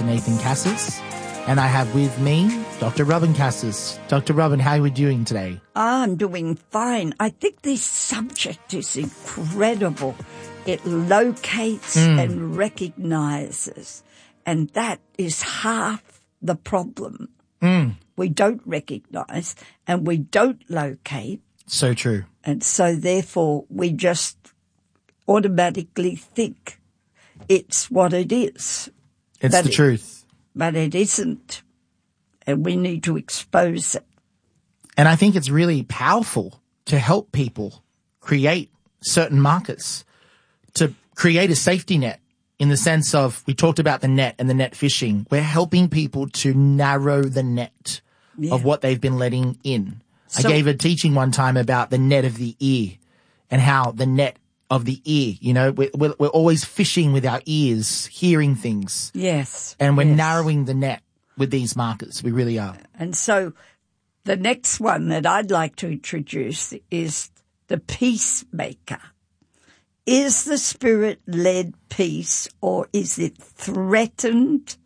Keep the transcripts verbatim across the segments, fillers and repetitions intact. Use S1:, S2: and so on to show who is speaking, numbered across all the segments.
S1: Nathan Cassis, and I have with me Doctor Robin Cassis. Doctor Robin, how are we doing today?
S2: I'm doing fine. I think this subject is incredible. It locates mm. and recognizes, and that is half the problem.
S1: Mm.
S2: We don't recognize and we don't locate.
S1: So true.
S2: And so therefore we just automatically think it's what it is.
S1: It's
S2: but
S1: the
S2: it,
S1: truth.
S2: But it isn't. And we need to expose it.
S1: And I think it's really powerful to help people create certain markers, to create a safety net in the sense of, we talked about the net and the net fishing. We're helping people to narrow the net yeah. of what they've been letting in. So, I gave a teaching one time about the net of the ear and how the net of the ear, you know, we're, we're, we're always fishing with our ears, hearing things.
S2: Yes.
S1: And we're
S2: yes.
S1: narrowing the net with these markers. We really are.
S2: And so the next one that I'd like to introduce is the peacemaker. Is the Spirit-led peace, or is it threatened,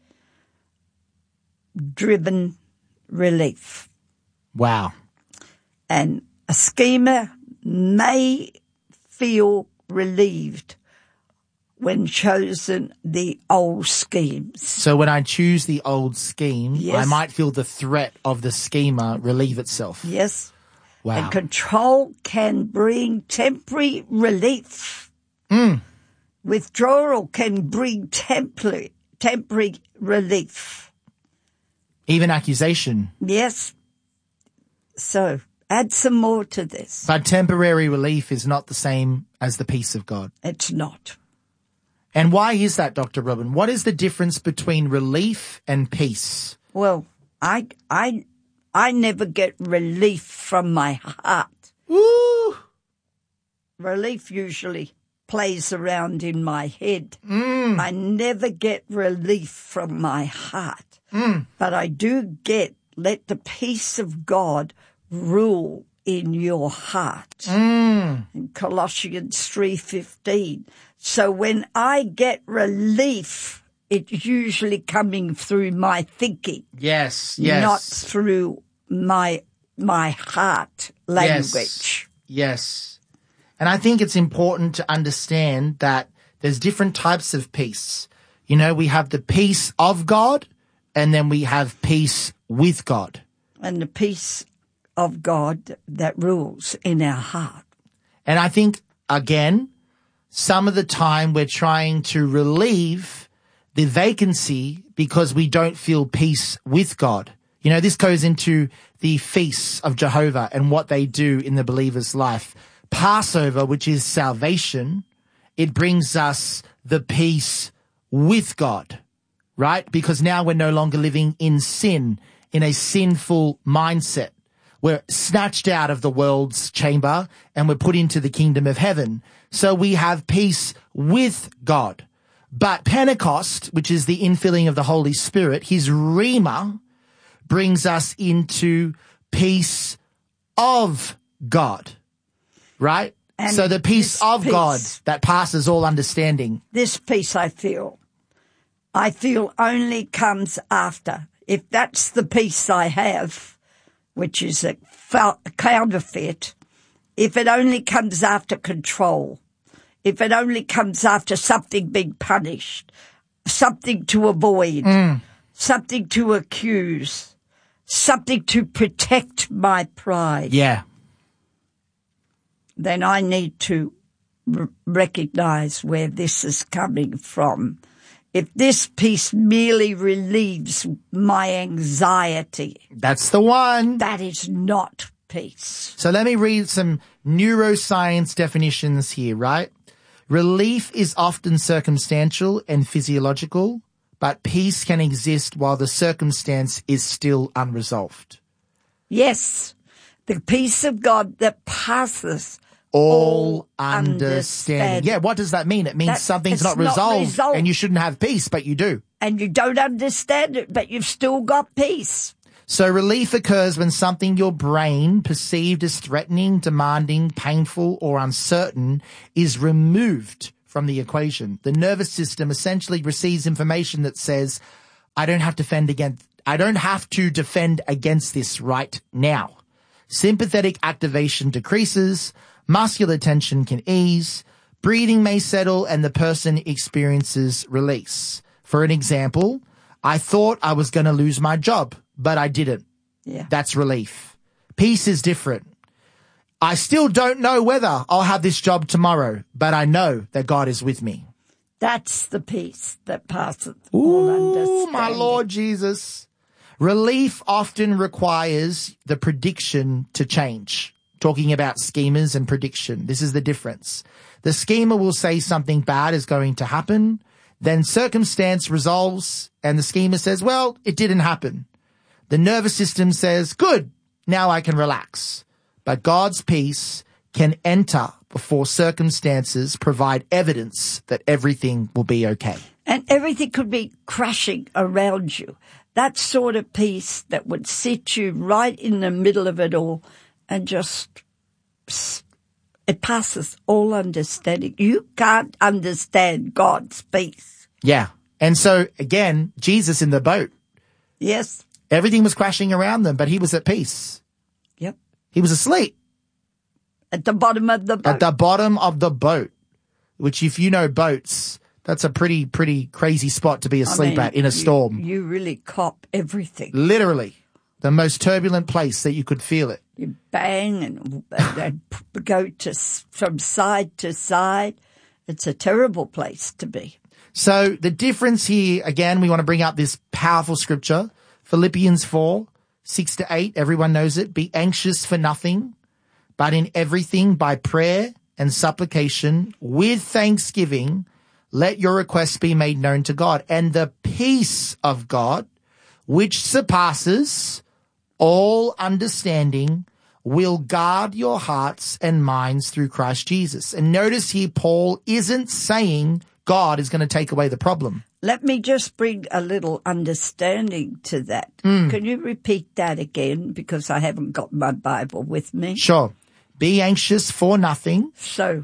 S2: driven relief?
S1: Wow.
S2: And a schemer may feel relieved when chosen the old schemes.
S1: So when I choose the old scheme,
S2: yes.
S1: I might feel the threat of the schemer relieve itself.
S2: Yes.
S1: Wow.
S2: And control can bring temporary relief.
S1: Mm.
S2: Withdrawal can bring temporary, temporary relief.
S1: Even accusation.
S2: Yes. So add some more to this.
S1: But temporary relief is not the same as the peace of God.
S2: It's not.
S1: And why is that, Doctor Robin? What is the difference between relief and peace?
S2: Well, I, I, I never get relief from my heart.
S1: Woo!
S2: Relief usually plays around in my head.
S1: Mm.
S2: I never get relief from my heart.
S1: Mm.
S2: But I do get, let the peace of God rule in your heart.
S1: Mm.
S2: In Colossians three fifteen. So when I get relief, it's usually coming through my thinking.
S1: Yes, yes.
S2: Not through my my heart language.
S1: Yes, yes. And I think it's important to understand that there's different types of peace. You know, we have the peace of God, and then we have peace with God.
S2: And the peace of God that rules in our heart.
S1: And I think, again, some of the time we're trying to relieve the vacancy because we don't feel peace with God. You know, this goes into the feasts of Jehovah and what they do in the believer's life. Passover, which is salvation, it brings us the peace with God, right? Because now we're no longer living in sin, in a sinful mindset. We're snatched out of the world's chamber and we're put into the kingdom of heaven. So we have peace with God. But Pentecost, which is the infilling of the Holy Spirit, his Rhema, brings us into peace of God, right?
S2: And
S1: so the peace of
S2: peace,
S1: God that passes all understanding.
S2: This peace I feel, I feel only comes after. If that's the peace I have, which is a counterfeit, if it only comes after control, if it only comes after something being punished, something to avoid,
S1: mm.
S2: something to accuse, something to protect my pride,
S1: yeah,
S2: then I need to r- recognize where this is coming from. If this peace merely relieves my anxiety,
S1: that's the one.
S2: That is not peace.
S1: So let me read some neuroscience definitions here, right? Relief is often circumstantial and physiological, but peace can exist while the circumstance is still unresolved.
S2: Yes, the peace of God that passes
S1: all
S2: understanding.
S1: understanding. Yeah, what does that mean? It means
S2: that,
S1: something's not resolved, not resolved and you shouldn't have peace, but you do.
S2: And you don't understand it, but you've still got peace.
S1: So relief occurs when something your brain perceived as threatening, demanding, painful, or uncertain is removed from the equation. The nervous system essentially receives information that says, I don't have to defend against, I don't have to defend against this right now. Sympathetic activation decreases, muscular tension can ease, breathing may settle, and the person experiences release. For an example, I thought I was going to lose my job, but I didn't.
S2: Yeah.
S1: That's relief. Peace is different. I still don't know whether I'll have this job tomorrow, but I know that God is with me.
S2: That's the peace that passeth all understanding.
S1: Ooh, my Lord Jesus. Relief often requires the prediction to change. Talking about schemers and prediction. This is the difference. The schemer will say something bad is going to happen. Then circumstance resolves and the schemer says, well, it didn't happen. The nervous system says, good, now I can relax. But God's peace can enter before circumstances provide evidence that everything will be okay.
S2: And everything could be crashing around you. That sort of peace that would sit you right in the middle of it all and just, it passes all understanding. You can't understand God's peace.
S1: Yeah. And so, again, Jesus in the boat.
S2: Yes.
S1: Everything was crashing around them, but he was at peace.
S2: Yep.
S1: He was asleep.
S2: At the bottom of the boat.
S1: At the bottom of the boat, which if you know boats, that's a pretty, pretty crazy spot to be asleep
S2: I mean,
S1: at in a
S2: you,
S1: storm.
S2: You really cop everything.
S1: Literally. The most turbulent place that you could feel it.
S2: You bang and, and go to from side to side. It's a terrible place to be.
S1: So the difference here, again, we want to bring up this powerful scripture, Philippians four, six to eight. Everyone knows it. Be anxious for nothing, but in everything by prayer and supplication with thanksgiving, let your requests be made known to God. And the peace of God, which surpasses all understanding, will guard your hearts and minds through Christ Jesus. And notice here, Paul isn't saying God is going to take away the problem.
S2: Let me just bring a little understanding to that.
S1: Mm.
S2: Can you repeat that again? Because I haven't got my Bible with me.
S1: Sure. Be anxious for nothing.
S2: So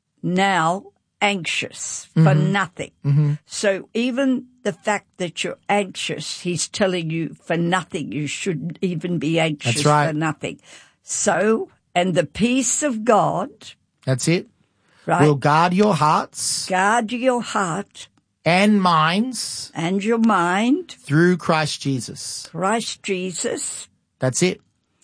S2: now anxious for mm-hmm. nothing.
S1: Mm-hmm.
S2: So even the fact that you're anxious, he's telling you for nothing. You shouldn't even be anxious
S1: That's right.
S2: for nothing. So, and the peace of God.
S1: That's it.
S2: Right.
S1: Will guard your hearts.
S2: Guard your heart.
S1: And minds.
S2: And your mind.
S1: Through Christ Jesus.
S2: Christ Jesus.
S1: That's it.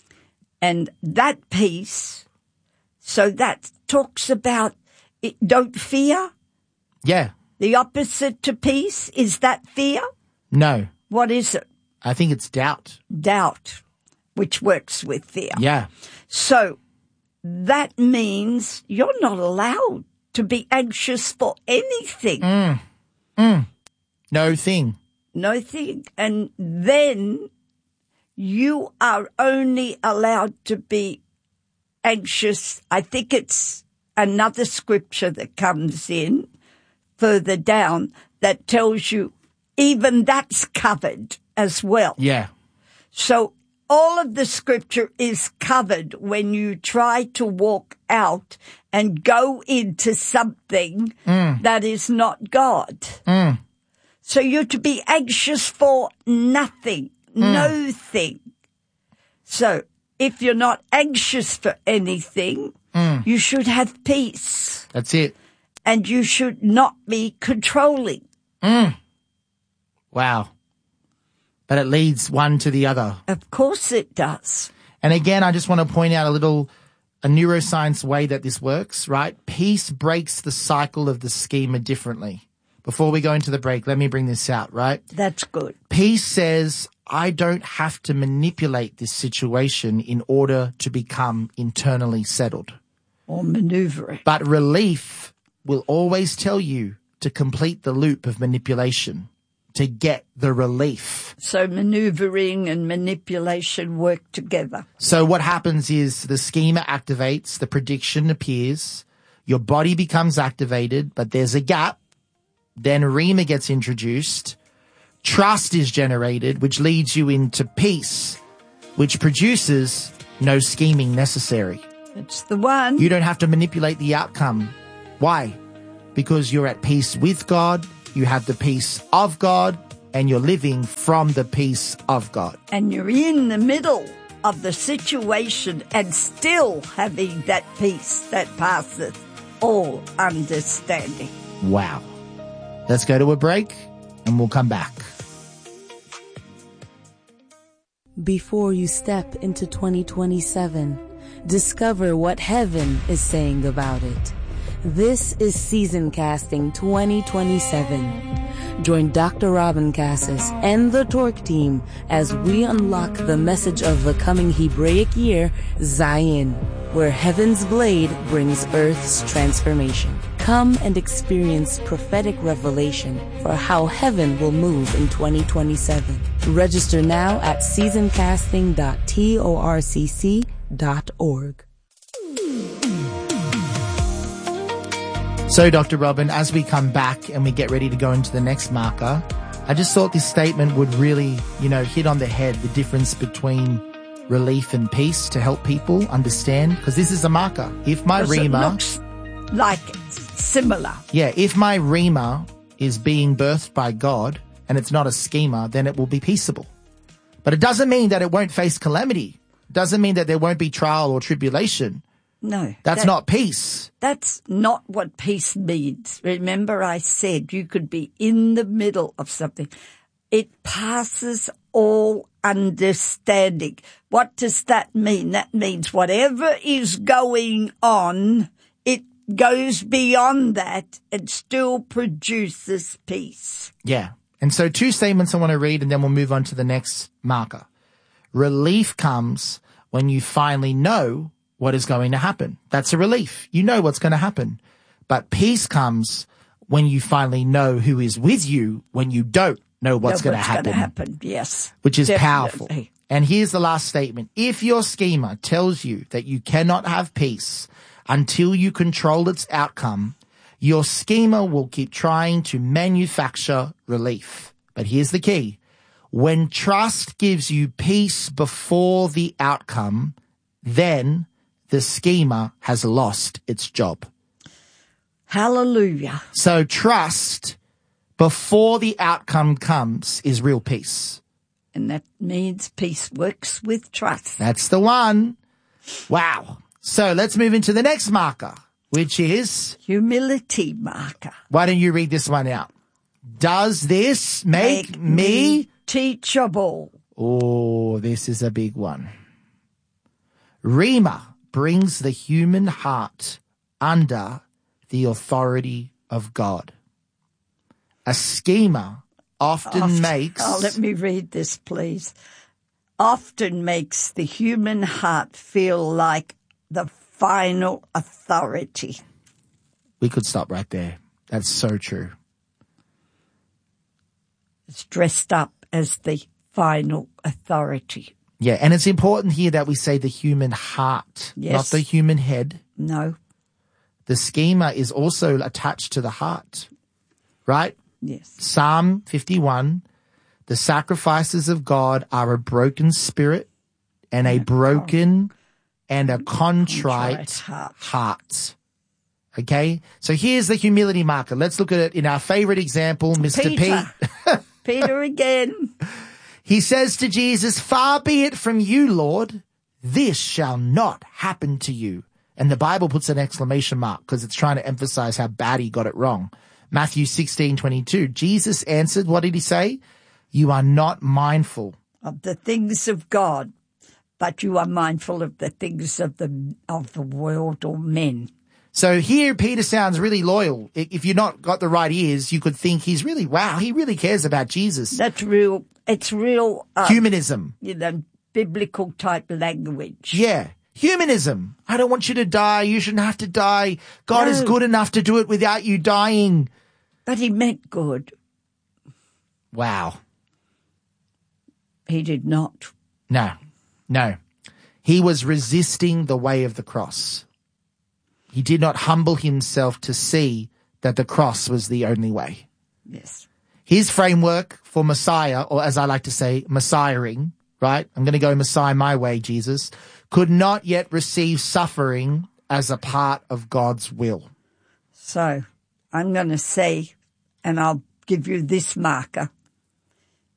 S2: And that peace, so that talks about it, don't fear.
S1: Yeah.
S2: The opposite to peace, is that fear?
S1: No.
S2: What is it?
S1: I think it's doubt.
S2: Doubt, which works with fear.
S1: Yeah.
S2: So that means you're not allowed to be anxious for anything.
S1: Mm. Mm. No thing.
S2: No thing. And then you are only allowed to be anxious. I think it's another scripture that comes in further down that tells you even that's covered as well.
S1: Yeah.
S2: So all of the scripture is covered when you try to walk out and go into something
S1: mm.
S2: that is not God.
S1: Mm.
S2: So you're to be anxious for nothing, mm. no thing. So if you're not anxious for anything, mm. you should have peace.
S1: That's it.
S2: And you should not be controlling.
S1: Mm. Wow. But it leads one to the other.
S2: Of course it does.
S1: And again, I just want to point out a little, a neuroscience way that this works, right? Peace breaks the cycle of the schema differently. Before we go into the break, let me bring this out, right?
S2: That's good.
S1: Peace says, I don't have to manipulate this situation in order to become internally settled.
S2: Or maneuver it.
S1: But relief will always tell you to complete the loop of manipulation, to get the relief.
S2: So maneuvering and manipulation work together.
S1: So what happens is the schema activates, the prediction appears, your body becomes activated, but there's a gap. Then Rhema gets introduced. Trust is generated, which leads you into peace, which produces no scheming necessary.
S2: It's the one.
S1: You don't have to manipulate the outcome. Why? Because you're at peace with God, you have the peace of God, and you're living from the peace of God.
S2: And you're in the middle of the situation and still having that peace that passeth all understanding.
S1: Wow. Let's go to a break and we'll come back.
S3: Before you step into twenty twenty-seven, discover what heaven is saying about it. This is Season Casting twenty twenty-seven. Join Doctor Robin Cassis and the Torque team as we unlock the message of the coming Hebraic year, Zion, where heaven's blade brings earth's transformation. Come and experience prophetic revelation for how heaven will move in twenty twenty-seven. Register now at season casting dot torcc dot org.
S1: So, Doctor Robin, as we come back and we get ready to go into the next marker, I just thought this statement would really, you know, hit on the head the difference between relief and peace to help people understand, because this is a marker. If my Rima...
S2: It looks like similar.
S1: Yeah, if my Rima is being birthed by God and it's not a schema, then it will be peaceable. But it doesn't mean that it won't face calamity. It doesn't mean that there won't be trial or tribulation.
S2: No.
S1: That's
S2: that,
S1: not peace.
S2: That's not what peace means. Remember I said you could be in the middle of something. It passes all understanding. What does that mean? That means whatever is going on, it goes beyond that and still produces peace.
S1: Yeah. And so two statements I want to read and then we'll move on to the next marker. Relief comes when you finally know what is going to happen. That's a relief. You know what's going to happen. But peace comes when you finally know who is with you when you don't know what's
S2: know
S1: going to happen.
S2: Going to happen, yes.
S1: Which is
S2: definitely.
S1: Powerful. And here's the last statement. If your schema tells you that you cannot have peace until you control its outcome, your schema will keep trying to manufacture relief. But here's the key. When trust gives you peace before the outcome, then the schema has lost its job.
S2: Hallelujah.
S1: So trust before the outcome comes is real peace.
S2: And that means peace works with trust.
S1: That's the one. Wow. So let's move into the next marker, which is...
S2: humility marker.
S1: Why don't you read this one out? Does this make, make me... me
S2: teachable?
S1: Oh, this is a big one. Rima brings the human heart under the authority of God. A schema often, often makes...
S2: Oh, let me read this, please. Often makes the human heart feel like the final authority.
S1: We could stop right there. That's so true.
S2: It's dressed up as the final authority.
S1: Yeah, and it's important here that we say the human heart,
S2: yes.
S1: Not the human head.
S2: No.
S1: The schema is also attached to the heart, right?
S2: Yes.
S1: Psalm fifty-one, the sacrifices of God are a broken spirit and a broken and a contrite, contrite heart. heart. Okay? So here's the humility marker. Let's look at it in our favorite example, Mister
S2: Peter.
S1: Pete.
S2: Peter again.
S1: He says to Jesus, "Far be it from you, Lord, this shall not happen to you." And the Bible puts an exclamation mark because it's trying to emphasize how bad he got it wrong. Matthew sixteen twenty-two. Jesus answered, what did he say? "You are not mindful
S2: of the things of God, but you are mindful of the things of the of the world or men."
S1: So here Peter sounds really loyal. If you've not got the right ears, you could think he's really, wow, he really cares about Jesus.
S2: That's real, it's real... Uh,
S1: humanism.
S2: You know, biblical type language.
S1: Yeah. Humanism. I don't want you to die. You shouldn't have to die. God
S2: no.
S1: is good enough to do it without you dying.
S2: But he meant good.
S1: Wow.
S2: He did not.
S1: No, no. He was resisting the way of the cross. He did not humble himself to see that the cross was the only way.
S2: Yes.
S1: His framework for Messiah, or as I like to say, Messiahing, right? I'm going to go Messiah my way, Jesus, could not yet receive suffering as a part of God's will.
S2: So I'm going to say, and I'll give you this marker,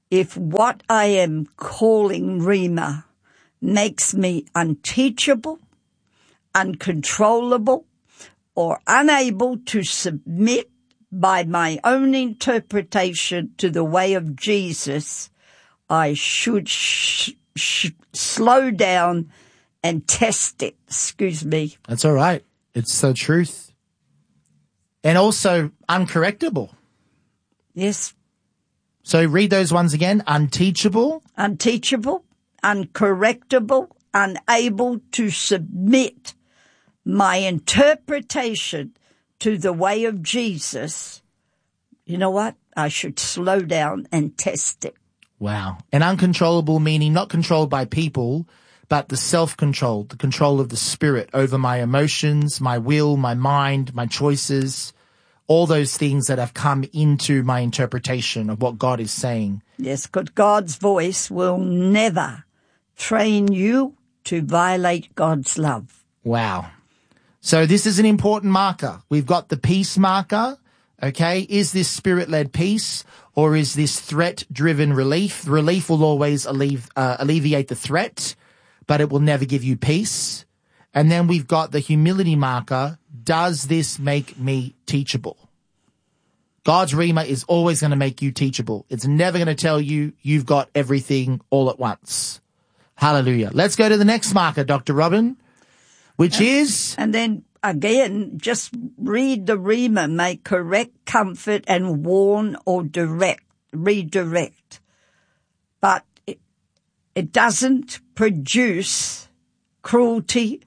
S2: if what I am calling Rhema makes me unteachable, uncontrollable, or unable to submit by my own interpretation to the way of Jesus, I should sh- sh- slow down and test it. Excuse me.
S1: That's all right. It's the truth. And also uncorrectable.
S2: Yes.
S1: So read those ones again. Unteachable.
S2: Unteachable, uncorrectable, unable to submit my interpretation to the way of Jesus. You know what? I should slow down and test it.
S1: Wow. And uncontrollable meaning not controlled by people, but the self-control, the control of the spirit over my emotions, my will, my mind, my choices, all those things that have come into my interpretation of what God is saying.
S2: Yes, because God's voice will never train you to violate God's love.
S1: Wow. So this is an important marker. We've got the peace marker. Okay. Is this spirit-led peace or is this threat-driven relief? Relief will always alleviate, uh, alleviate the threat, but it will never give you peace. And then we've got the humility marker. Does this make me teachable? God's Rhema is always going to make you teachable. It's never going to tell you you've got everything all at once. Hallelujah. Let's go to the next marker, Doctor Robin, which is...
S2: And then again, just read the Rhema, may correct, comfort, and warn or direct, redirect. But it, it doesn't produce cruelty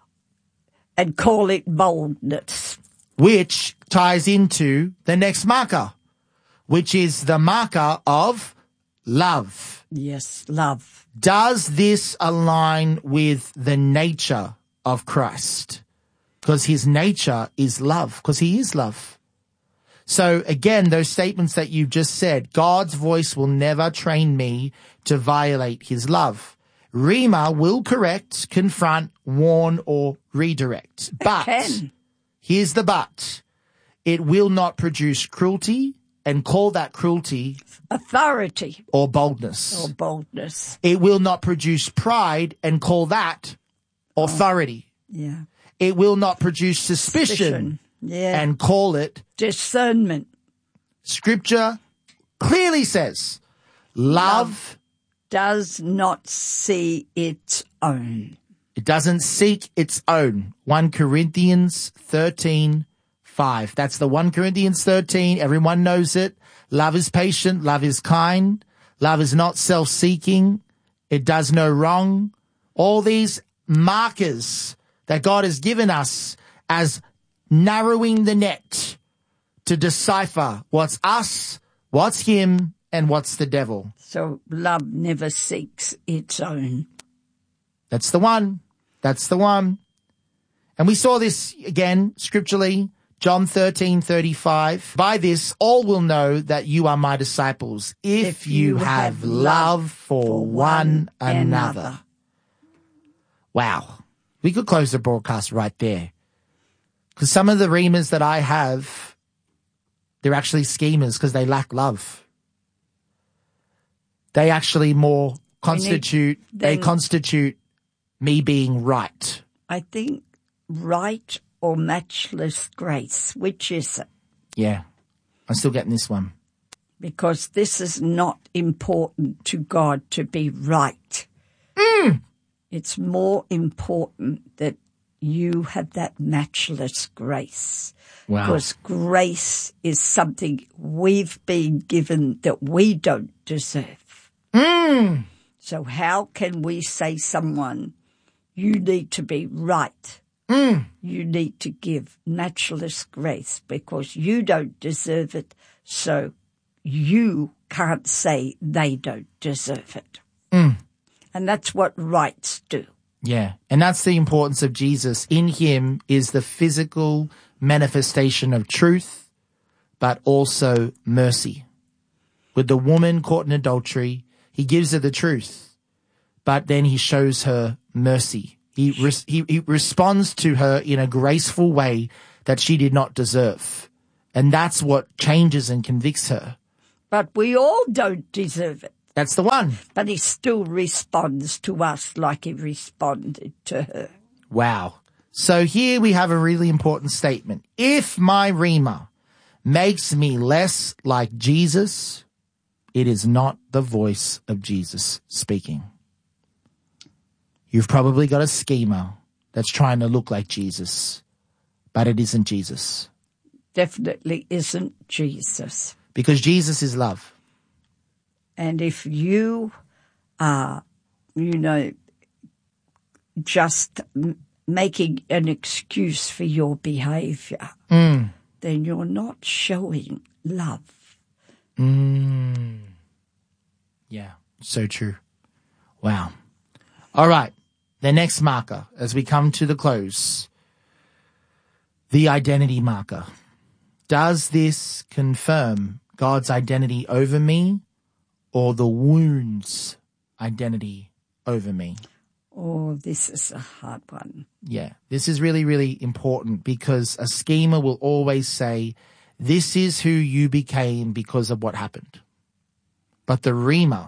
S2: and call it boldness.
S1: Which ties into the next marker, which is the marker of love.
S2: Yes, love.
S1: Does this align with the nature of Christ? Because his nature is love, because he is love. So again, those statements that you've just said, God's voice will never train me to violate his love. Rhema will correct, confront, warn, or redirect. But
S2: can.
S1: Here's the but. It will not produce cruelty and call that cruelty
S2: authority
S1: or boldness.
S2: Or boldness.
S1: It will not produce pride and call that authority.
S2: Oh, yeah.
S1: It will not produce suspicion,
S2: Suspicion. Yeah.
S1: and call it
S2: discernment.
S1: Scripture clearly says love, love
S2: does not see its own.
S1: It doesn't seek its own. First Corinthians thirteen five. That's the First Corinthians thirteen. Everyone knows it. Love is patient. Love is kind. Love is not self-seeking. It does no wrong. All these markers that God has given us as narrowing the net to decipher what's us, what's him, and what's the devil.
S2: So love never seeks its own.
S1: That's the one. That's the one. And we saw this again scripturally, John thirteen thirty-five. By this, all will know that you are my disciples if, if you, you have, have love for, for one another. another. Wow. We could close the broadcast right there. Because some of the reamers that I have, they're actually schemers because they lack love. They actually more constitute, need, they constitute me being right.
S2: I think right or matchless grace. Which is it?
S1: Yeah. I'm still getting this one.
S2: Because this is not important to God to be right.
S1: Mm.
S2: It's more important that you have that matchless grace.
S1: Wow.
S2: Because grace is something we've been given that we don't deserve.
S1: Mm.
S2: So how can we say someone, you need to be right?
S1: Mm.
S2: You need to give matchless grace because you don't deserve it, so you can't say they don't deserve it.
S1: Mm.
S2: And that's what rights do.
S1: Yeah, and that's the importance of Jesus. In him is the physical manifestation of truth, but also mercy. With the woman caught in adultery, he gives her the truth, but then he shows her mercy. He, res- he, he responds to her in a graceful way that she did not deserve. And that's what changes and convicts her.
S2: But we all don't deserve it.
S1: That's the one.
S2: But he still responds to us like he responded to her.
S1: Wow. So here we have a really important statement. If my Rhema makes me less like Jesus, it is not the voice of Jesus speaking. You've probably got a schema that's trying to look like Jesus, but it isn't Jesus.
S2: Definitely isn't Jesus.
S1: Because Jesus is love.
S2: And if you are, you know, just m- making an excuse for your behaviour,
S1: Mm.
S2: then you're not showing love.
S1: Mm. Yeah, so true. Wow. All right. The next marker as we come to the close. The identity marker. Does this confirm God's identity over me or the wound's identity over me?
S2: Oh, this is a hard one.
S1: Yeah, this is really, really important because a schemer will always say, this is who you became because of what happened. But the Rhema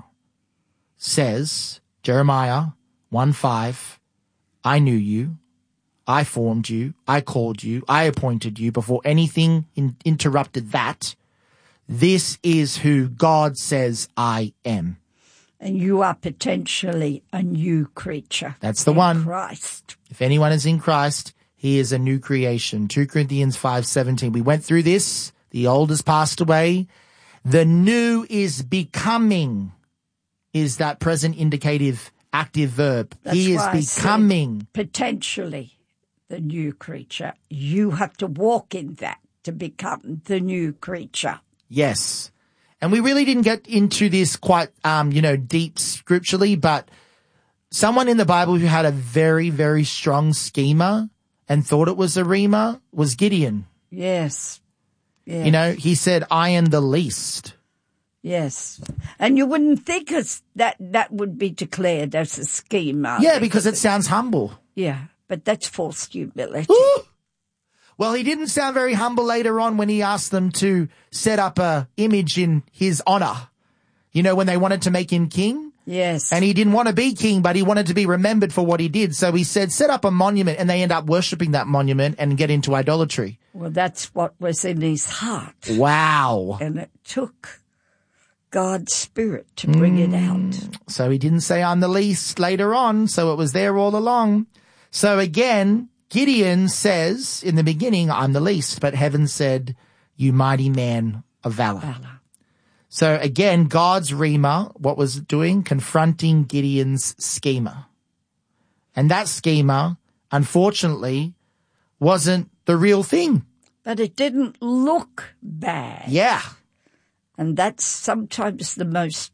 S1: says, Jeremiah one five, I knew you, I formed you, I called you, I appointed you before anything in- interrupted that. This is who God says I am.
S2: And you are potentially a new creature.
S1: That's the
S2: in
S1: one.
S2: Christ.
S1: If anyone is in Christ, he is a new creation. Second Corinthians five seventeen. We went through this. The old has passed away. The new is becoming, is that present indicative active verb.
S2: That's
S1: he is
S2: why I said
S1: becoming.
S2: potentially the new creature. You have to walk in that to become the new creature.
S1: Yes. And we really didn't get into this quite, um, you know, deep scripturally, but someone in the Bible who had a very, very strong schema and thought it was a Rhema was Gideon.
S2: Yes. Yes.
S1: You know, he said, I am the least.
S2: Yes. And you wouldn't think it's that that would be declared as a schema.
S1: Yeah, because it sounds humble.
S2: Yeah, but that's false humility.
S1: Ooh. Well, he didn't sound very humble later on when he asked them to set up a image in his honor. You know, when they wanted to make him king.
S2: Yes.
S1: And he didn't want to be king, but he wanted to be remembered for what he did. So he said, set up a monument, and they end up worshipping that monument and get into idolatry.
S2: Well, that's what was in his heart.
S1: Wow.
S2: And it took God's Spirit to bring mm. it out.
S1: So he didn't say I'm the least later on, so it was there all along. So again, Gideon says in the beginning, I'm the least, but heaven said, you mighty man of valor. valor. So again, God's Rhema, what was it doing? Confronting Gideon's schema. And that schema, unfortunately, wasn't the real thing.
S2: But it didn't look bad.
S1: Yeah.
S2: And that's sometimes the most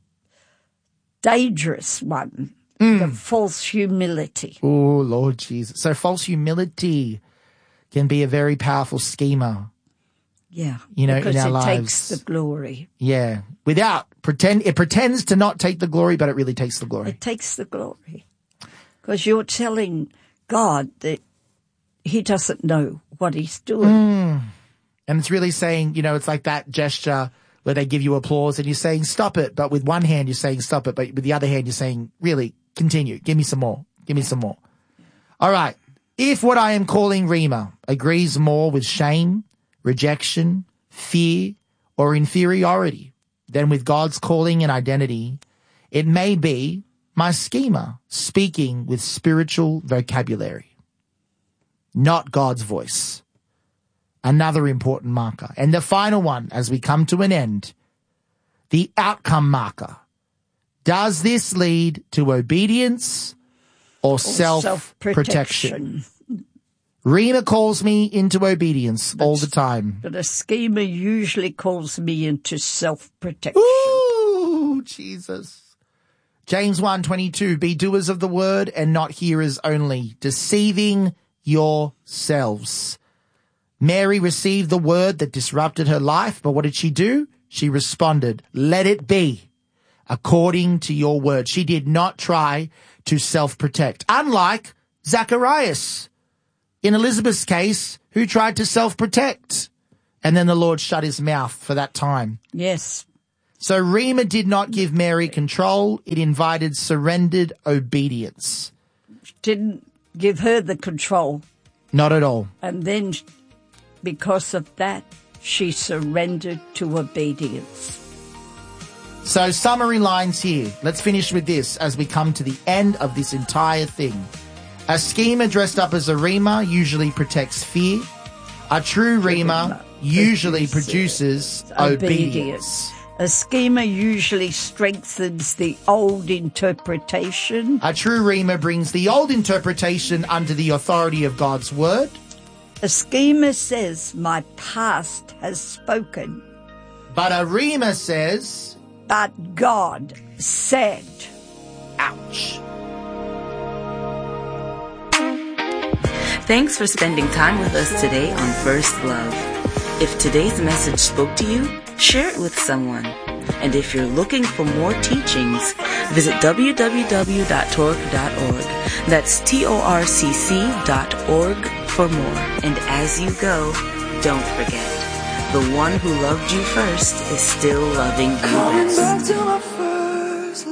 S2: dangerous one, mm. the false humility.
S1: Oh, Lord Jesus. So false humility can be a very powerful schema.
S2: Yeah,
S1: you know,
S2: because
S1: in our
S2: it
S1: lives.
S2: takes the glory.
S1: Yeah, without pretend, it pretends to not take the glory, but it really takes the glory.
S2: It takes the glory because you're telling God that He doesn't know what He's doing,
S1: mm. and it's really saying, you know, it's like that gesture where they give you applause and you're saying stop it, but with one hand you're saying stop it, but with the other hand you're saying really continue, give me some more, give me some more. All right, if what I am calling Rhema agrees more with shame, rejection, fear, or inferiority than with God's calling and identity, it may be my schema speaking with spiritual vocabulary, not God's voice. Another important marker. And the final one, as we come to an end, the outcome marker. Does this lead to obedience or, or self-protection? self-protection? Rhema calls me into obedience That's, all the time.
S2: But a schema usually calls me into self-protection.
S1: Ooh, Jesus. James one twenty-two, be doers of the word and not hearers only, deceiving yourselves. Mary received the word that disrupted her life, but what did she do? She responded, let it be according to your word. She did not try to self-protect, unlike Zacharias. In Elizabeth's case, who tried to self-protect. And then the Lord shut his mouth for that time.
S2: Yes.
S1: So Rhema did not give Mary control. It invited surrendered obedience.
S2: Didn't give her the control.
S1: Not at all.
S2: And then, because of that, she surrendered to obedience.
S1: So summary lines here. Let's finish with this as we come to the end of this entire thing. A schemer dressed up as a Rhema usually protects fear. A true Rhema usually produces obedience. obedience.
S2: A schemer usually strengthens the old interpretation.
S1: A true Rhema brings the old interpretation under the authority of God's word.
S2: A schemer says, my past has spoken.
S1: But a Rhema says,
S2: but God said.
S1: Ouch.
S3: Thanks for spending time with us today on First Love. If today's message spoke to you, share it with someone. And if you're looking for more teachings, visit w w w dot torc dot org. That's T O R C C dot org for more. And as you go, don't forget, the one who loved you first is still loving you best. Back to my first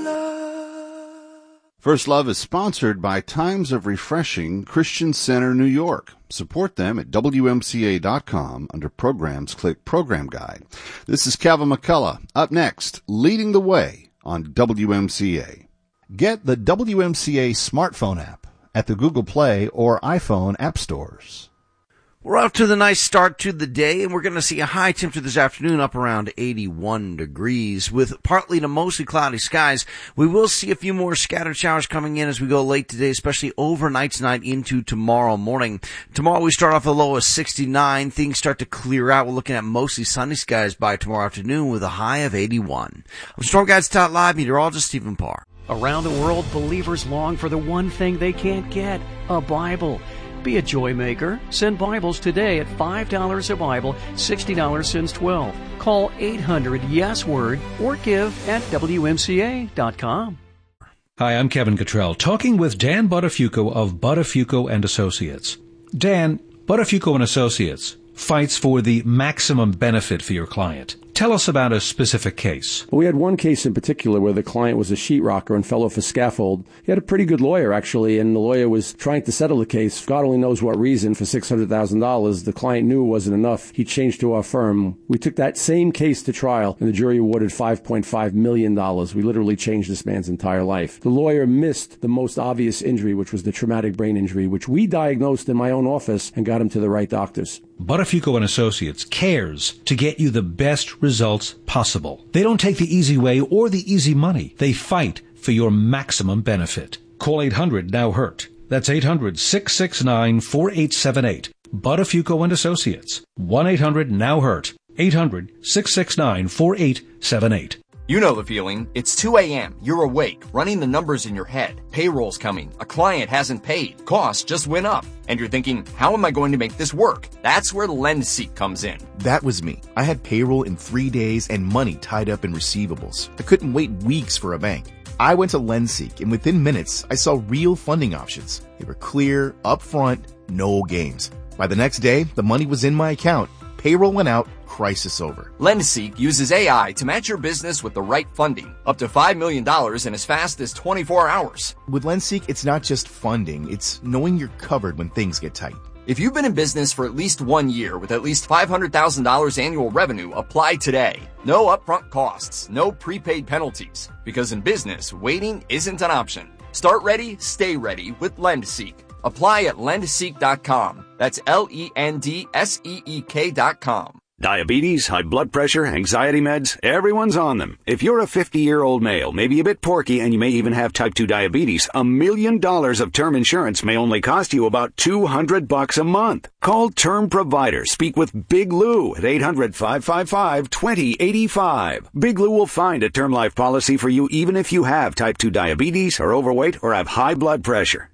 S4: love. First Love is sponsored by Times of Refreshing Christian Center, New York. Support them at W M C A dot com. Under Programs, click Program Guide. This is Kevin McCullough. Up next, Leading the Way on W M C A.
S5: Get the W M C A smartphone app at the Google Play or iPhone app stores.
S6: We're off to the nice start to the day, and we're going to see a high temperature this afternoon up around eighty-one degrees with partly to mostly cloudy skies. We will see a few more scattered showers coming in as we go late today, especially overnight tonight into tomorrow morning. Tomorrow we start off the low of sixty-nine. Things start to clear out. We're looking at mostly sunny skies by tomorrow afternoon with a high of eighty-one. I'm Storm Guides dot live meteorologist Stephen Parr.
S7: Around the world, believers long for the one thing they can't get, a Bible. Be a joy maker. Send Bibles today at five dollars a Bible, sixty dollars since twelve. Call eight hundred yes word or give at W M C A dot com.
S8: Hi, I'm Kevin Cottrell, talking with Dan Buttafuoco of Buttafuoco and Associates. Dan, Buttafuoco and Associates fights for the maximum benefit for your client. Tell us about a specific case.
S9: Well, we had one case in particular where the client was a sheetrocker and fell off a scaffold. He had a pretty good lawyer, actually, and the lawyer was trying to settle the case. God only knows what reason for six hundred thousand dollars. The client knew it wasn't enough. He changed to our firm. We took that same case to trial, and the jury awarded five point five million dollars. We literally changed this man's entire life. The lawyer missed the most obvious injury, which was the traumatic brain injury, which we diagnosed in my own office and got him to the right doctors.
S8: Buttafuoco and Associates cares to get you the best results possible. They don't take the easy way or the easy money. They fight for your maximum benefit. Call eight hundred now hurt. That's eight hundred six six nine four eight seven eight. Buttafuoco and Associates. one eight hundred now hurt. eight hundred six six nine four eight seven eight.
S10: You know the feeling. It's two a.m. You're awake, running the numbers in your head. Payroll's coming. A client hasn't paid. Costs just went up. And you're thinking, how am I going to make this work? That's where LendSeek comes in.
S11: That was me. I had payroll in three days and money tied up in receivables. I couldn't wait weeks for a bank. I went to LendSeek, and within minutes, I saw real funding options. They were clear, upfront, no games. By the next day, the money was in my account. Payroll went out, crisis over.
S10: LendSeek uses A I to match your business with the right funding, up to five million dollars in as fast as twenty-four hours.
S11: With LendSeek, it's not just funding, it's knowing you're covered when things get tight.
S10: If you've been in business for at least one year with at least five hundred thousand dollars annual revenue, apply today. No upfront costs, no prepaid penalties, because in business, waiting isn't an option. Start ready, stay ready with LendSeek. Apply at lendseek dot com. That's L E N D S E E K dot com.
S12: Diabetes, high blood pressure, anxiety meds, everyone's on them. If you're a fifty-year-old male, maybe a bit porky, and you may even have type two diabetes, a million dollars of term insurance may only cost you about two hundred bucks a month. Call Term Provider. Speak with Big Lou at eight hundred five five five two zero eight five. Big Lou will find a term life policy for you even if you have type two diabetes, are overweight, or have high blood pressure.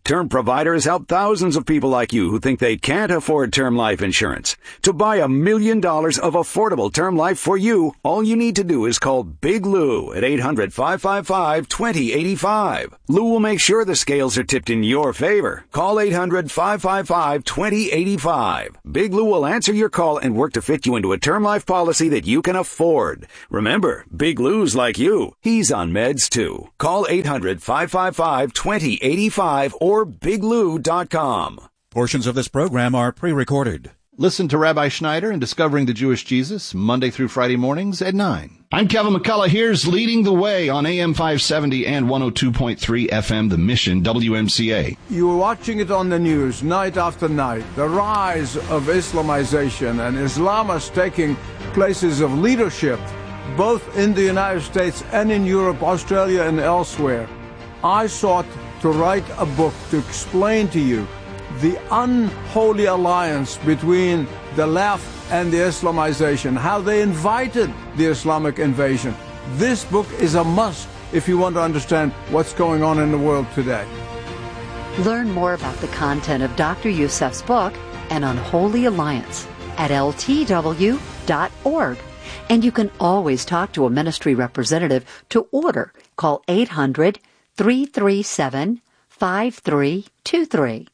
S12: Term Providers help thousands of people like you who think they can't afford term life insurance. To buy a million dollars of affordable term life for you, all you need to do is call Big Lou at eight hundred, five five five, two zero eight five. Lou will make sure the scales are tipped in your favor. Call eight hundred, five five five, two zero eight five. Big Lou will answer your call and work to fit you into a term life policy that you can afford. Remember, Big Lou's like you. He's on meds too. Call eight hundred, five five five, two zero eight five or or big lou dot com.
S13: Portions of this program are pre-recorded.
S5: Listen to Rabbi Schneider in Discovering the Jewish Jesus, Monday through Friday mornings at nine. I'm Kevin McCullough. Here's Leading the Way on A M five seventy and one oh two point three F M, The Mission, W M C A.
S14: You're watching it on the news night after night. The rise of Islamization and Islamists taking places of leadership, both in the United States and in Europe, Australia, and elsewhere. I sought to write a book to explain to you the unholy alliance between the left and the Islamization, how they invited the Islamic invasion. This book is a must if you want to understand what's going on in the world today.
S15: Learn more about the content of Doctor Youssef's book, An Unholy Alliance, at L T W dot org. And you can always talk to a ministry representative to order. Call eight hundred, three three seven, five three two three.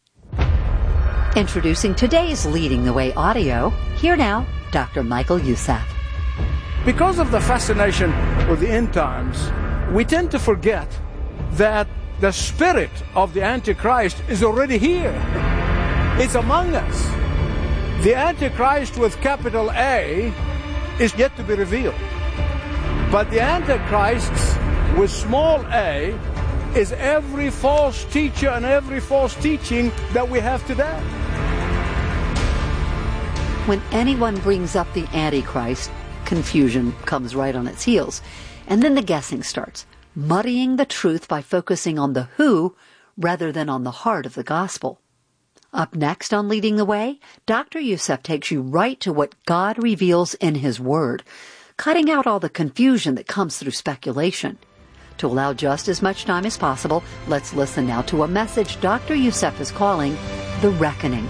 S15: Introducing today's Leading the Way audio, here now, Doctor Michael Youssef.
S14: Because of the fascination with the end times, we tend to forget that the spirit of the Antichrist is already here. It's among us. The Antichrist with capital A is yet to be revealed. But the Antichrists with small a is every false teacher and every false teaching that we have today.
S15: When anyone brings up the Antichrist, confusion comes right on its heels. And then the guessing starts, muddying the truth by focusing on the who rather than on the heart of the gospel. Up next on Leading the Way, Doctor Youssef takes you right to what God reveals in His Word, cutting out all the confusion that comes through speculation. To allow just as much time as possible, let's listen now to a message Doctor Youssef is calling The Reckoning.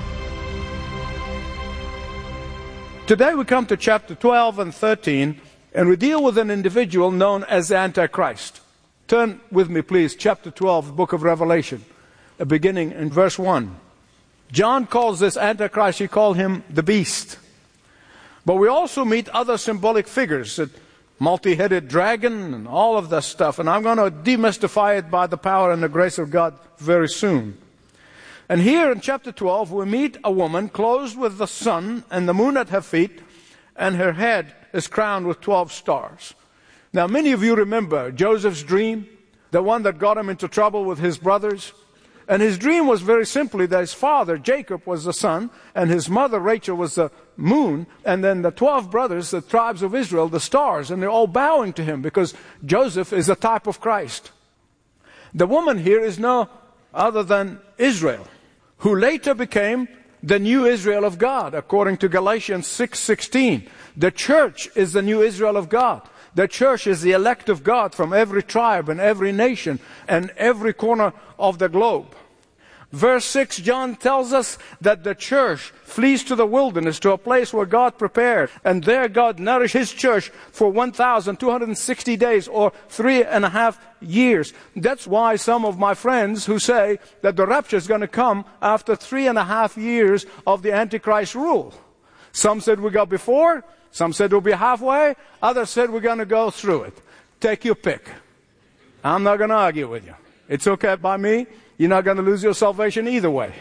S14: Today we come to chapter twelve and thirteen, and we deal with an individual known as the Antichrist. Turn with me, please, chapter twelve, the book of Revelation, beginning in verse one. John calls this Antichrist, he called him the beast. But we also meet other symbolic figures, a multi-headed dragon and all of this stuff. And I'm going to demystify it by the power and the grace of God very soon. And here in chapter twelve, we meet a woman clothed with the sun and the moon at her feet, and her head is crowned with twelve stars. Now, many of you remember Joseph's dream, the one that got him into trouble with his brothers. And his dream was very simply that his father, Jacob, was the sun, and his mother, Rachel, was the moon, and then the twelve brothers, the tribes of Israel, the stars, and they're all bowing to him because Joseph is a type of Christ. The woman here is no other than Israel, who later became the new Israel of God, according to Galatians six sixteen. The church is the new Israel of God. The church is the elect of God from every tribe and every nation and every corner of the globe. Verse six, John tells us that the church flees to the wilderness, to a place where God prepared. And there God nourished His church for one thousand two hundred sixty days, or three and a half years. That's why some of my friends who say that the rapture is going to come after three and a half years of the Antichrist rule. Some said we go before, some said we'll be halfway, others said we're going to go through it. Take your pick. I'm not going to argue with you. It's okay by me. You're not going to lose your salvation either way.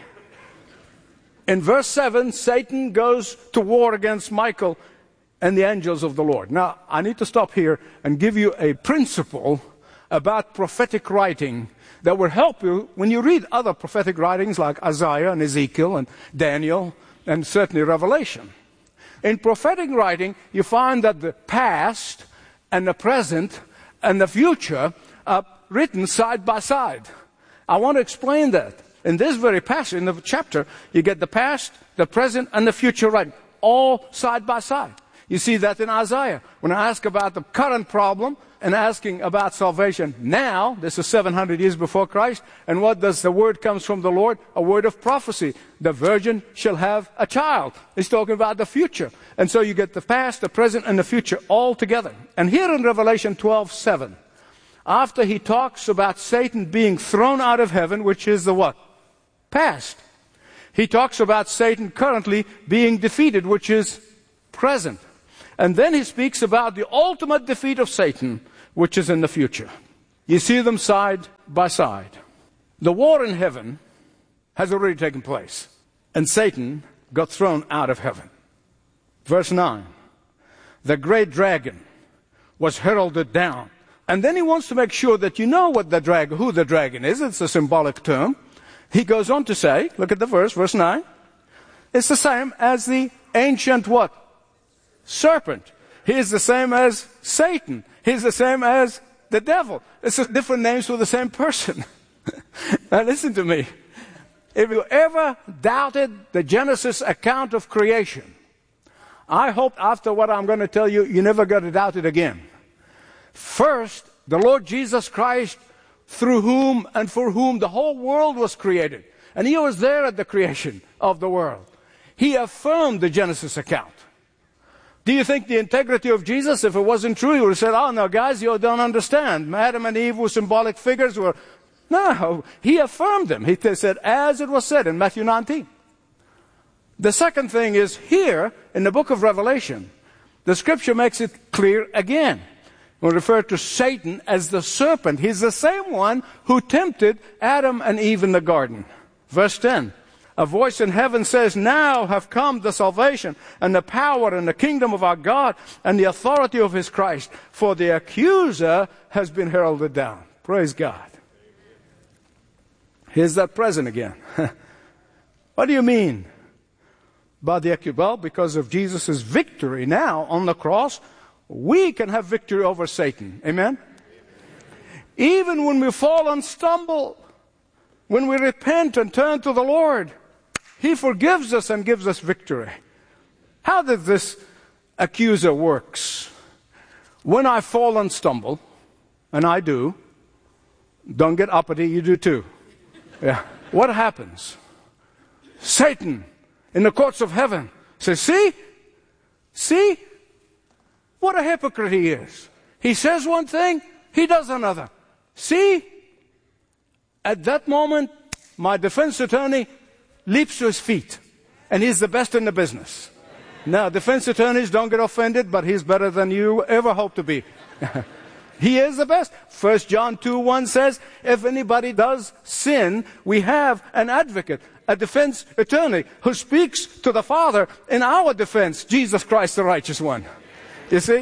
S14: In verse seven, Satan goes to war against Michael and the angels of the Lord. Now, I need to stop here and give you a principle about prophetic writing that will help you when you read other prophetic writings like Isaiah and Ezekiel and Daniel and certainly Revelation. In prophetic writing, you find that the past and the present and the future are written side by side. I want to explain that. In this very passage, in the chapter, you get the past, the present, and the future writing, all side by side. You see that in Isaiah. When I ask about the current problem and asking about salvation now, this is seven hundred years before Christ, and what does the word comes from the Lord? A word of prophecy. The virgin shall have a child. It's talking about the future. And so you get the past, the present, and the future all together. And here in Revelation twelve seven, after he talks about Satan being thrown out of heaven, which is the what? Past. He talks about Satan currently being defeated, which is present. And then he speaks about the ultimate defeat of Satan, which is in the future. You see them side by side. The war in heaven has already taken place, and Satan got thrown out of heaven. Verse nine, the great dragon was heralded down. And then he wants to make sure that you know what the dragon, who the dragon is. It's a symbolic term. He goes on to say, look at the verse, verse nine. It's the same as the ancient what? Serpent. He is the same as Satan. He's the same as the devil. It's just different names for the same person. Now listen to me. If you ever doubted the Genesis account of creation, I hope after what I'm going to tell you, you never got to doubt it again. First, the Lord Jesus Christ, through whom and for whom the whole world was created. And he was there at the creation of the world. He affirmed the Genesis account. Do you think the integrity of Jesus, if it wasn't true, he would have said, oh no guys, you don't understand. Adam and Eve were symbolic figures. Were No, he affirmed them. He said, as it was said in Matthew nineteen. The second thing is here in the book of Revelation, the scripture makes it clear again. We refer to Satan as the serpent. He's the same one who tempted Adam and Eve in the garden. Verse ten. A voice in heaven says, now have come the salvation and the power and the kingdom of our God and the authority of his Christ. For the accuser has been heralded down. Praise God. Here's that present again. What do you mean by the accuser? Well, because of Jesus' victory now on the cross, we can have victory over Satan. Amen? Even when we fall and stumble, when we repent and turn to the Lord, he forgives us and gives us victory. How does this accuser works? When I fall and stumble, and I do, don't get uppity, you do too. Yeah. What happens? Satan, in the courts of heaven, says, see? See? What a hypocrite he is. He says one thing, he does another. See? At that moment, my defense attorney leaps to his feet, and he's the best in the business. Now, defense attorneys don't get offended, but he's better than you ever hope to be. He is the best. First John two one says, if anybody does sin, we have an advocate, a defense attorney, who speaks to the Father in our defense, Jesus Christ the righteous one. You see?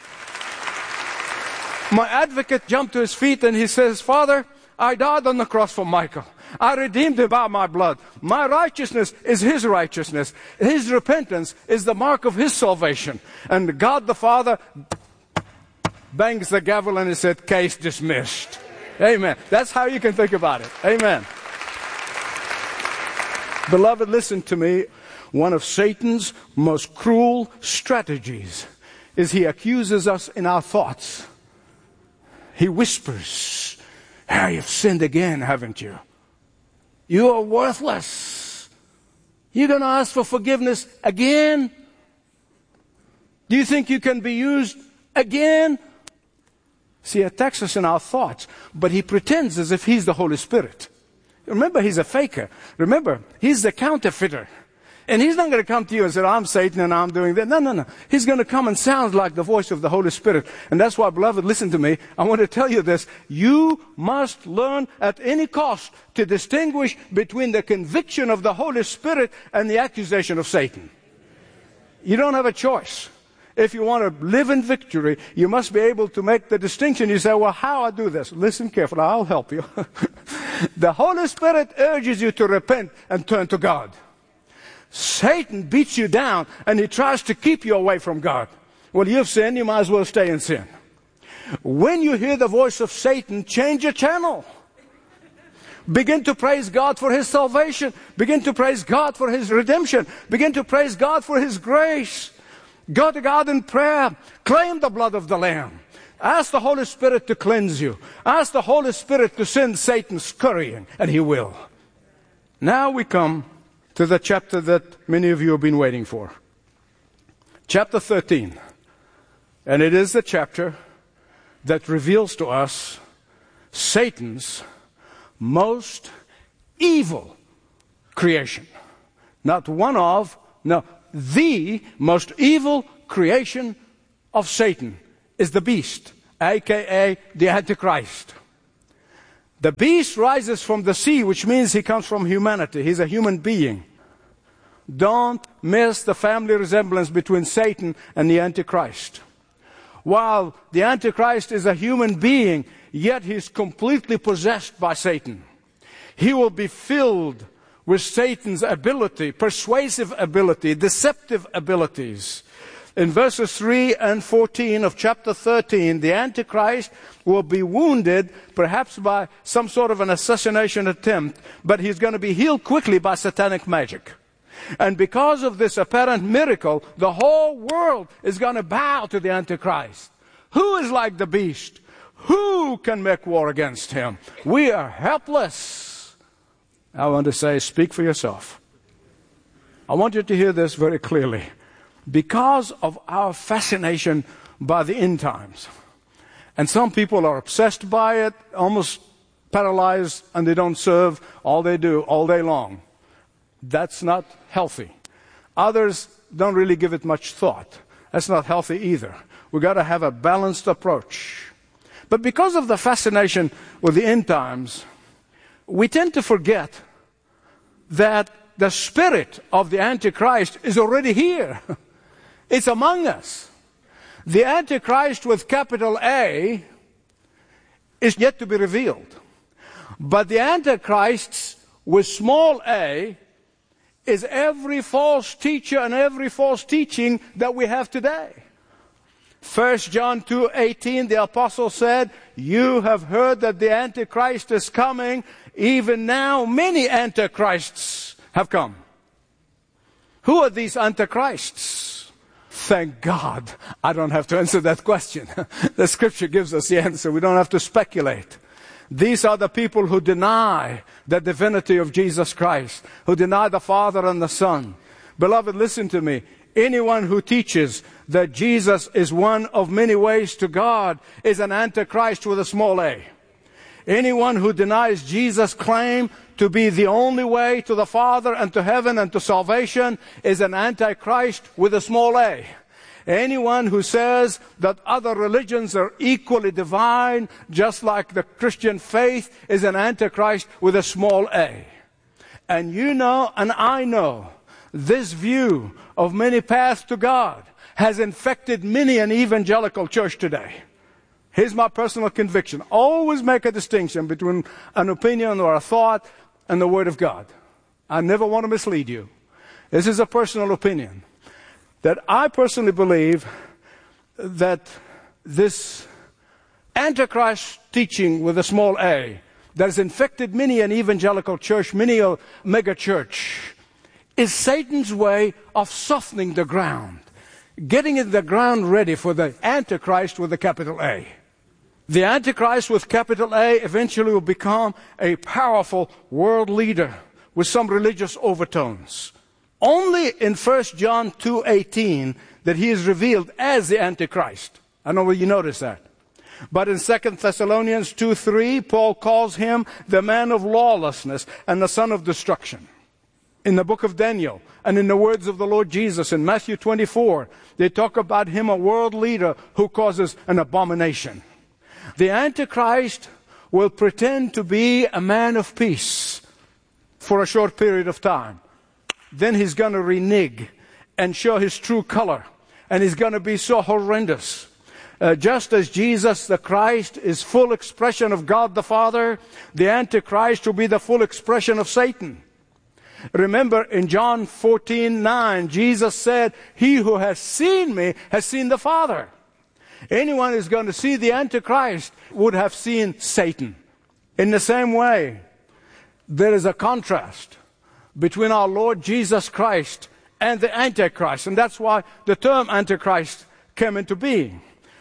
S14: My advocate jumped to his feet and he says, Father, I died on the cross for Michael. I redeemed him by my blood. My righteousness is his righteousness. His repentance is the mark of his salvation. And God the Father bangs the gavel and he said, case dismissed. Amen. That's how you can think about it. Amen. Beloved, listen to me. One of Satan's most cruel strategies is he accuses us in our thoughts. He whispers, ah, you've sinned again, haven't you? You are worthless. You're going to ask for forgiveness again? Do you think you can be used again? See, he attacks us in our thoughts, but he pretends as if he's the Holy Spirit. Remember, he's a faker. Remember, he's the counterfeiter. And he's not going to come to you and say, I'm Satan and I'm doing that. No, no, no. He's going to come and sound like the voice of the Holy Spirit. And that's why, beloved, listen to me. I want to tell you this. You must learn at any cost to distinguish between the conviction of the Holy Spirit and the accusation of Satan. You don't have a choice. If you want to live in victory, you must be able to make the distinction. You say, well, how I do this? Listen carefully. I'll help you. The Holy Spirit urges you to repent and turn to God. Satan beats you down and he tries to keep you away from God. Well, you've sinned, you might as well stay in sin. When you hear the voice of Satan, change your channel. Begin to praise God for his salvation. Begin to praise God for his redemption. Begin to praise God for his grace. Go to God in prayer. Claim the blood of the Lamb. Ask the Holy Spirit to cleanse you. Ask the Holy Spirit to send Satan scurrying, and he will. Now we come to the chapter that many of you have been waiting for. Chapter thirteen. And it is the chapter that reveals to us Satan's most evil creation. Not one of, no, the most evil creation of Satan is the beast, a k a the Antichrist. The beast rises from the sea, which means he comes from humanity. He's a human being. Don't miss the family resemblance between Satan and the Antichrist. While the Antichrist is a human being, yet he's completely possessed by Satan. He will be filled with Satan's ability, persuasive ability, deceptive abilities. In verses three and fourteen of chapter thirteen, the Antichrist will be wounded, perhaps by some sort of an assassination attempt, but he's going to be healed quickly by satanic magic. And because of this apparent miracle, the whole world is going to bow to the Antichrist. Who is like the beast? Who can make war against him? We are helpless. I want to say, speak for yourself. I want you to hear this very clearly. Because of our fascination by the end times, and some people are obsessed by it, almost paralyzed, and they don't serve. All they do all day long. That's not healthy. Others don't really give it much thought. That's not healthy either. We've got to have a balanced approach. But because of the fascination with the end times, we tend to forget that the spirit of the Antichrist is already here. It's among us. The Antichrist with capital A is yet to be revealed. But the Antichrists with small a is every false teacher and every false teaching that we have today. First John two eighteen, the apostle said, you have heard that the Antichrist is coming. Even now many Antichrists have come. Who are these Antichrists? Thank God I don't have to answer that question. The scripture gives us the answer. We don't have to speculate. These are the people who deny the divinity of Jesus Christ, who deny the Father and the Son. Beloved, listen to me. Anyone who teaches that Jesus is one of many ways to God is an Antichrist with a small a. Anyone who denies Jesus' claim to be the only way to the Father and to heaven and to salvation is an Antichrist with a small a. Anyone who says that other religions are equally divine, just like the Christian faith, is an Antichrist with a small a. And you know, and I know, this view of many paths to God has infected many an evangelical church today. Here's my personal conviction. Always make a distinction between an opinion or a thought and the Word of God. I never want to mislead you. This is a personal opinion. That I personally believe that this Antichrist teaching with a small a that has infected many an evangelical church, many a mega church, is Satan's way of softening the ground, getting the ground ready for the Antichrist with a capital A. The Antichrist with capital A eventually will become a powerful world leader with some religious overtones. Only in First John two eighteen that he is revealed as the Antichrist. I know you notice that. But in Second Thessalonians two three, Paul calls him the man of lawlessness and the son of destruction. In the book of Daniel and in the words of the Lord Jesus in Matthew twenty-four, they talk about him, a world leader who causes an abomination. The Antichrist will pretend to be a man of peace for a short period of time. Then he's going to renege and show his true color. And he's going to be so horrendous. Uh, just as Jesus the Christ is full expression of God the Father, the Antichrist will be the full expression of Satan. Remember in John fourteen nine, Jesus said, he who has seen me has seen the Father. Anyone who's going to see the Antichrist would have seen Satan. In the same way, there is a contrast between our Lord Jesus Christ and the Antichrist. And that's why the term Antichrist came into being.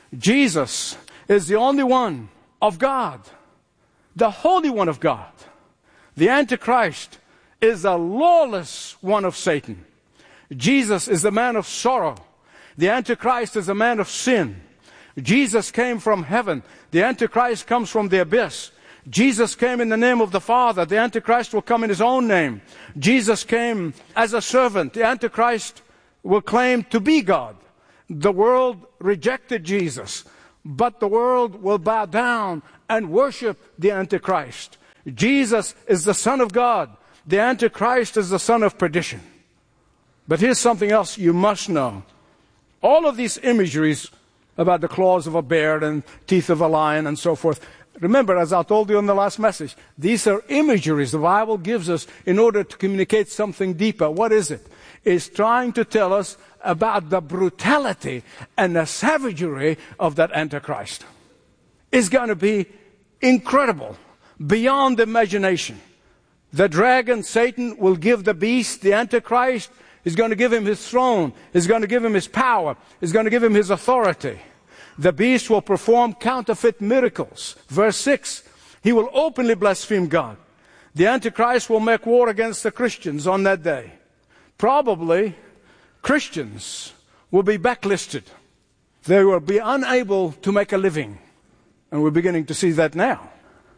S14: Jesus is the only one of God, the Holy One of God. The Antichrist is a lawless one of Satan. Jesus is the man of sorrow. The Antichrist is a man of sin. Jesus came from heaven. The Antichrist comes from the abyss. Jesus came in the name of the Father. The Antichrist will come in his own name. Jesus came as a servant. The Antichrist will claim to be God. The world rejected Jesus, but the world will bow down and worship the Antichrist. Jesus is the Son of God. The Antichrist is the son of perdition. But here's something else you must know. All of these imageries about the claws of a bear and teeth of a lion and so forth, remember, as I told you in the last message, these are imageries the Bible gives us in order to communicate something deeper. What is it? It's trying to tell us about the brutality and the savagery of that Antichrist. It's going to be incredible, beyond imagination. The dragon, Satan, will give the beast, the Antichrist, is going to give him his throne, is going to give him his power, is going to give him his authority. The beast will perform counterfeit miracles. Verse six, he will openly blaspheme God. The Antichrist will make war against the Christians on that day. Probably Christians will be backlisted. They will be unable to make a living. And we're beginning to see that now.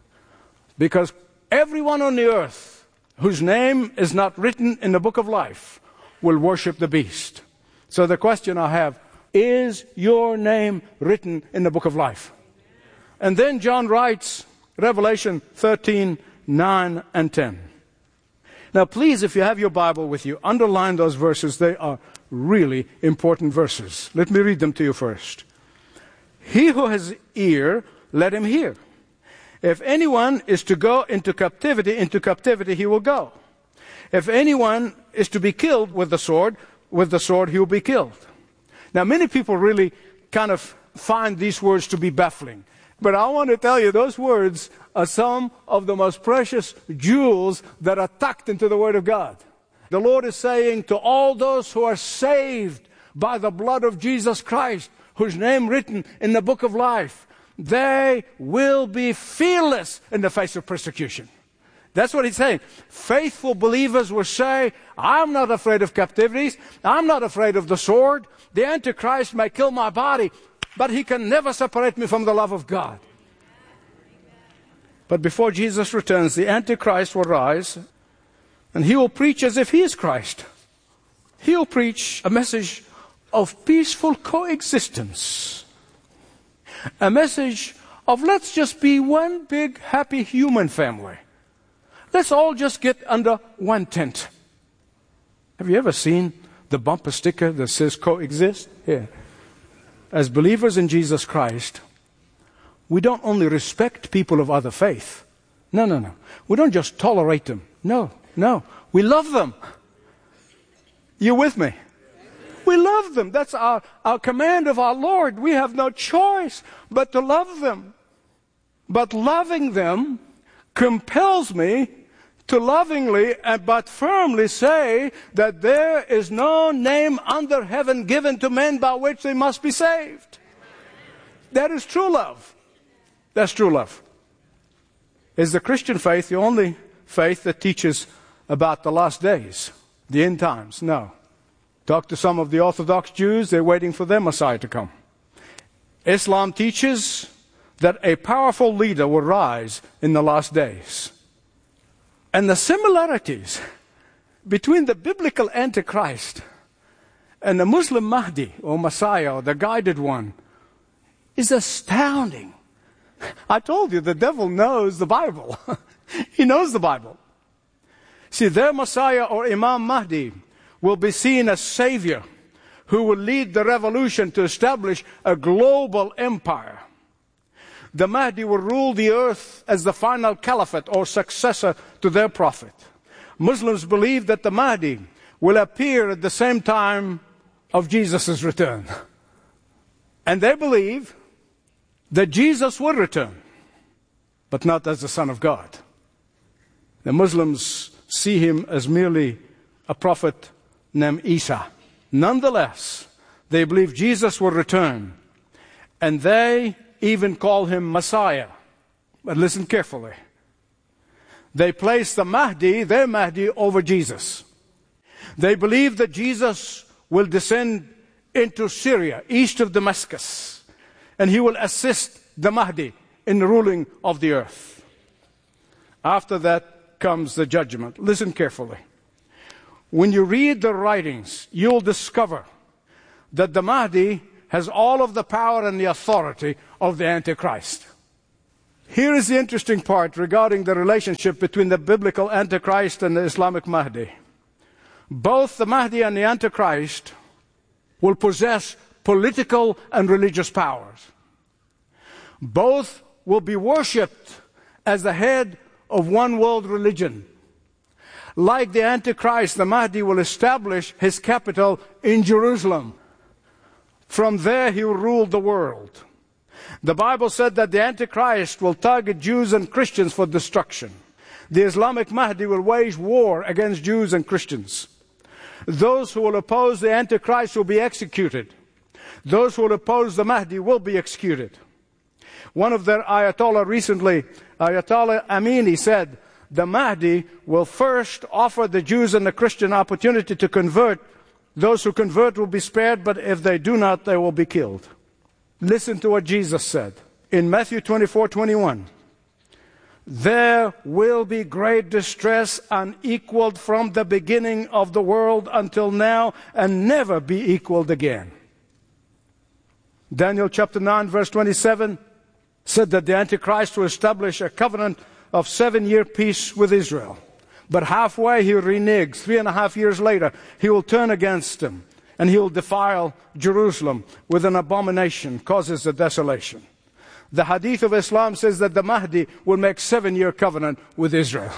S14: Because everyone on the earth whose name is not written in the book of life will worship the beast. So the question I have, is your name written in the book of life? And then John writes, Revelation thirteen, nine and ten. Now please, if you have your Bible with you, underline those verses. They are really important verses. Let me read them to you first. He who has ear, let him hear. If anyone is to go into captivity, into captivity he will go. If anyone is to be killed with the sword, with the sword he will be killed. Now many people really kind of find these words to be baffling. But I want to tell you, those words are some of the most precious jewels that are tucked into the Word of God. The Lord is saying to all those who are saved by the blood of Jesus Christ, whose name written in the book of life, they will be fearless in the face of persecution. That's what he's saying. Faithful believers will say, I'm not afraid of captivities. I'm not afraid of the sword. The Antichrist may kill my body, but he can never separate me from the love of God. But before Jesus returns, the Antichrist will rise, and he will preach as if he is Christ. He will preach a message of peaceful coexistence. A message of let's just be one big happy human family. Let's all just get under one tent. Have you ever seen the bumper sticker that says coexist? Yeah. As believers in Jesus Christ, we don't only respect people of other faith. No, no, no. We don't just tolerate them. No, no. We love them. You with me? We love them. That's our, our command of our Lord. We have no choice but to love them. But loving them compels me to lovingly but firmly say that there is no name under heaven given to men by which they must be saved. That is true love. That's true love. Is the Christian faith the only faith that teaches about the last days, the end times? No. Talk to some of the Orthodox Jews, they're waiting for their Messiah to come. Islam teaches that a powerful leader will rise in the last days. And the similarities between the biblical Antichrist and the Muslim Mahdi or Messiah or the guided one is astounding. I told you the devil knows the Bible. He knows the Bible. See, their Messiah or Imam Mahdi will be seen as Savior who will lead the revolution to establish a global empire. The Mahdi will rule the earth as the final caliphate or successor to their prophet. Muslims believe that the Mahdi will appear at the same time of Jesus' return. And they believe that Jesus will return, but not as the Son of God. The Muslims see him as merely a prophet named Isa. Nonetheless, they believe Jesus will return, and they even call him Messiah. But listen carefully. They place the Mahdi, their Mahdi, over Jesus. They believe that Jesus will descend into Syria, east of Damascus, and he will assist the Mahdi in the ruling of the earth. After that comes the judgment. Listen carefully. When you read the writings, you'll discover that the Mahdi has all of the power and the authority of the Antichrist. Here is the interesting part regarding the relationship between the biblical Antichrist and the Islamic Mahdi. Both the Mahdi and the Antichrist will possess political and religious powers. Both will be worshipped as the head of one world religion. Like the Antichrist, the Mahdi will establish his capital in Jerusalem. From there he will rule the world. The Bible said that the Antichrist will target Jews and Christians for destruction. The Islamic Mahdi will wage war against Jews and Christians. Those who will oppose the Antichrist will be executed. Those who will oppose the Mahdi will be executed. One of their Ayatollah recently, Ayatollah Amini, said, the Mahdi will first offer the Jews and the Christian opportunity to convert. Those who convert will be spared, but if they do not, they will be killed. Listen to what Jesus said in Matthew twenty-four twenty-one. There will be great distress unequaled from the beginning of the world until now, and never be equaled again. Daniel chapter nine verse twenty-seven said that the Antichrist will establish a covenant of seven-year peace with Israel. But halfway he will renege. Three and a half years later, he will turn against him, and he will defile Jerusalem with an abomination, causes a desolation. The Hadith of Islam says that the Mahdi will make seven-year covenant with Israel.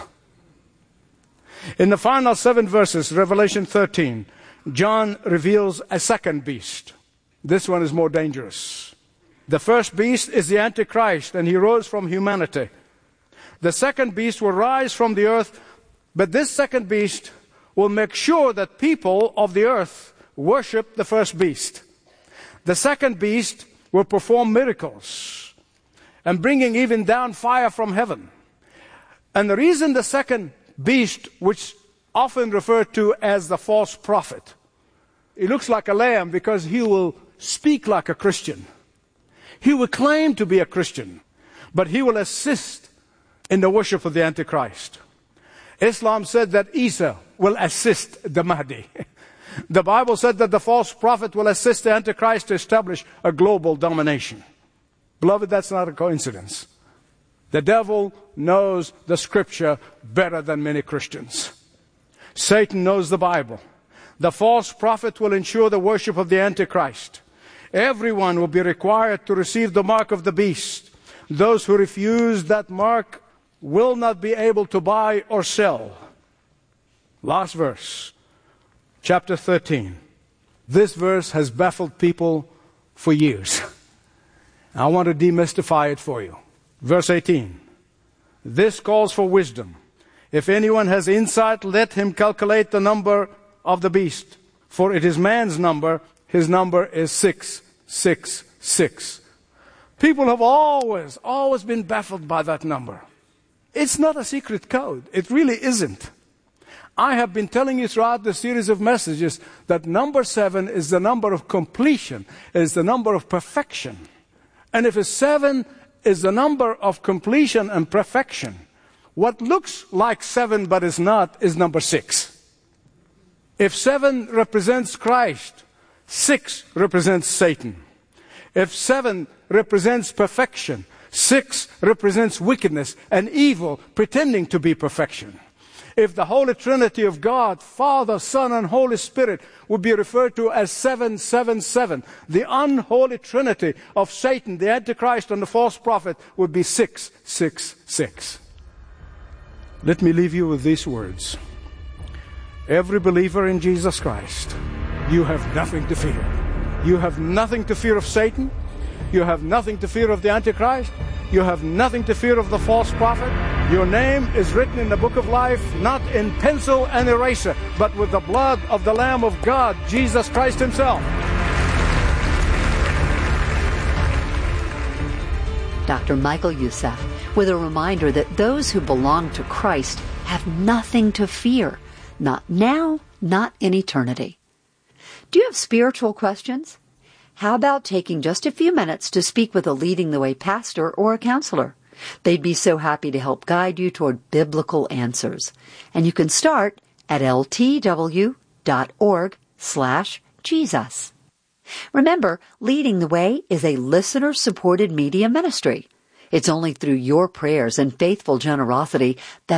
S14: In the final seven verses, Revelation thirteen, John reveals a second beast. This one is more dangerous. The first beast is the Antichrist, and he rose from humanity. The second beast will rise from the earth, but this second beast will make sure that people of the earth worship the first beast. The second beast will perform miracles and bringing even down fire from heaven. And the reason the second beast, which often referred to as the false prophet, he looks like a lamb because he will speak like a Christian. He will claim to be a Christian, but he will assist in the worship of the Antichrist. Islam said that Isa will assist the Mahdi. The Bible said that the false prophet will assist the Antichrist to establish a global domination. Beloved, that's not a coincidence. The devil knows the Scripture better than many Christians. Satan knows the Bible. The false prophet will ensure the worship of the Antichrist. Everyone will be required to receive the mark of the beast. Those who refuse that mark will not be able to buy or sell. Last verse, chapter thirteen. This verse has baffled people for years. I want to demystify it for you. Verse eighteen. This calls for wisdom. If anyone has insight, let him calculate the number of the beast. For it is man's number. His number is six six six. People have always, always been baffled by that number. It's not a secret code. It really isn't. I have been telling you throughout the series of messages that number seven is the number of completion, is the number of perfection. And if a seven is the number of completion and perfection, what looks like seven but is not is number six. If seven represents Christ, six represents Satan. If seven represents perfection, six represents wickedness and evil pretending to be perfection. If the Holy Trinity of God, Father, Son, and Holy Spirit would be referred to as seven seven seven, the unholy Trinity of Satan, the Antichrist, and the false prophet would be six six six. Let me leave you with these words. Every believer in Jesus Christ, you have nothing to fear. You have nothing to fear of Satan. You have nothing to fear of the Antichrist. You have nothing to fear of the false prophet. Your name is written in the book of life, not in pencil and eraser, but with the blood of the Lamb of God, Jesus Christ himself.
S15: Doctor Michael Youssef, with a reminder that those who belong to Christ have nothing to fear, not now, not in eternity. Do you have spiritual questions? How about taking just a few minutes to speak with a Leading the Way pastor or a counselor? They'd be so happy to help guide you toward biblical answers. And you can start at ltw.org slash Jesus. Remember, Leading the Way is a listener-supported media ministry. It's only through your prayers and faithful generosity that